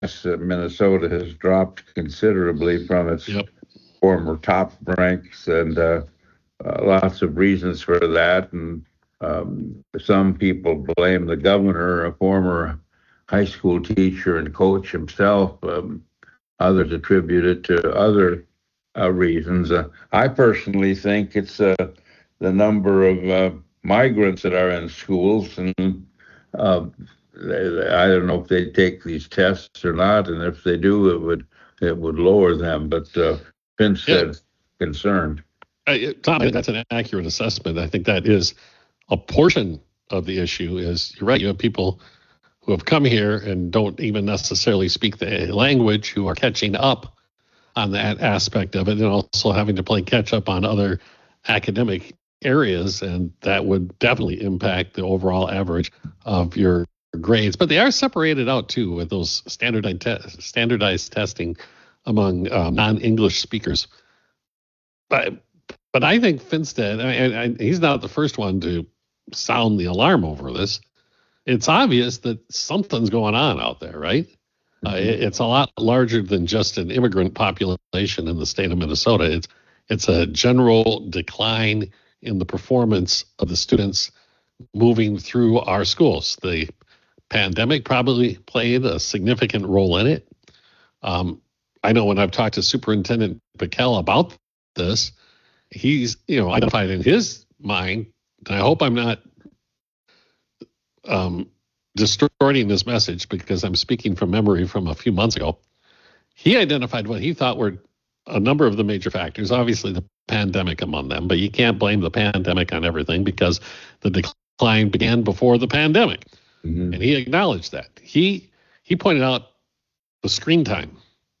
Minnesota has dropped considerably from its Yep. former top ranks, and lots of reasons for that. And some people blame the governor, a former high school teacher and coach himself. Others attribute it to other reasons. I personally think it's the number of migrants that are in schools, and I don't know if they take these tests or not, and if they do, it would lower them. But Finstead's concerned. Tom, that's an accurate assessment. I think that is a portion of the issue. Is you're right. You have people who have come here and don't even necessarily speak the language who are catching up on that aspect of it, and also having to play catch up on other academic areas, and that would definitely impact the overall average of your grades. But they are separated out too with those standardized testing among non-English speakers. But I think Finstead, he's not the first one to sound the alarm over this. It's obvious that something's going on out there, right? It's a lot larger than just an immigrant population in the state of Minnesota. It's a general decline in the performance of the students moving through our schools. The pandemic probably played a significant role in it. I know when I've talked to Superintendent Bickel about this, he's identified in his mind, and I hope I'm not distorting this message because I'm speaking from memory from a few months ago. He identified what he thought were a number of the major factors, obviously the pandemic among them, but you can't blame the pandemic on everything because the decline began before the pandemic. Mm-hmm. And he acknowledged that. He pointed out the screen time,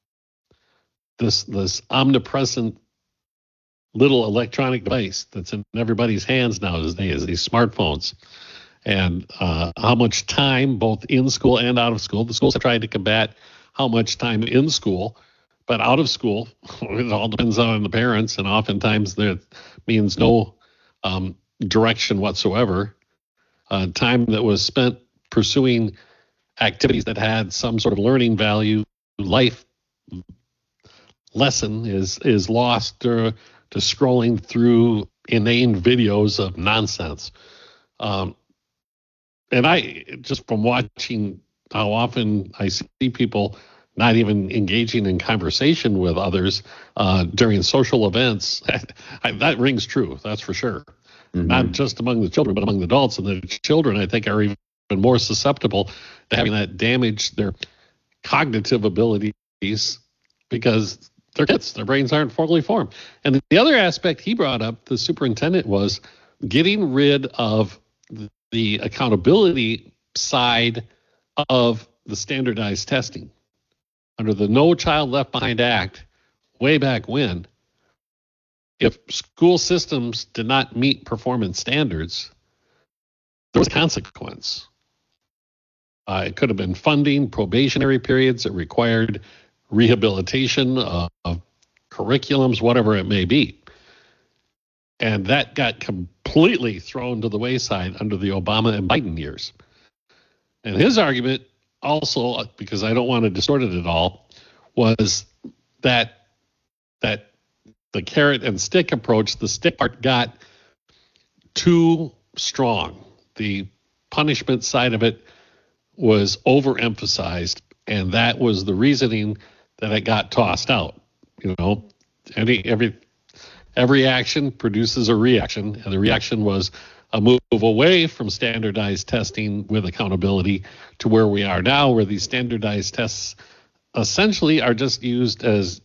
this omnipresent little electronic device that's in everybody's hands nowadays, these smartphones, and how much time both in school and out of school. The schools have tried to combat how much time in school, but out of school, it all depends on the parents, and oftentimes that means no direction whatsoever. Time that was spent pursuing activities that had some sort of learning value, life lesson is lost to scrolling through inane videos of nonsense. And I, just from watching how often I see people not even engaging in conversation with others during social events, that rings true, that's for sure. Mm-hmm. Not just among the children, but among the adults. And the children, I think, are even more susceptible to having that damage their cognitive abilities because they're kids, their brains aren't fully formed. And the other aspect he brought up, the superintendent, was getting rid of the accountability side of the standardized testing. Under the No Child Left Behind Act, way back when, if school systems did not meet performance standards, there was a consequence. It could have been funding, probationary periods. It required rehabilitation of curriculums, whatever it may be. And that got completely thrown to the wayside under the Obama and Biden years. And his argument also, because I don't want to distort it at all, was that the carrot and stick approach, the stick part got too strong. The punishment side of it was overemphasized, and that was the reasoning that it got tossed out. Every action produces a reaction, and the reaction was a move away from standardized testing with accountability to where we are now, where these standardized tests essentially are just used as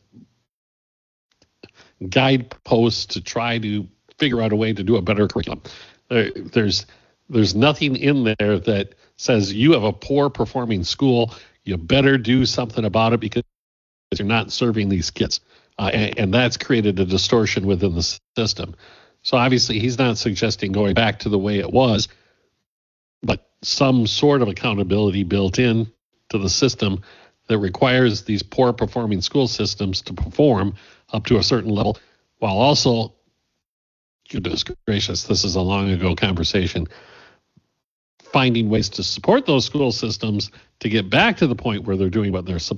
guideposts to try to figure out a way to do a better curriculum. There's nothing in there that says you have a poor performing school, you better do something about it because you're not serving these kids. And that's created a distortion within the system. So obviously he's not suggesting going back to the way it was, but some sort of accountability built in to the system that requires these poor performing school systems to perform up to a certain level, while also, goodness gracious, this is a long ago conversation, finding ways to support those school systems to get back to the point where they're doing what they're supposed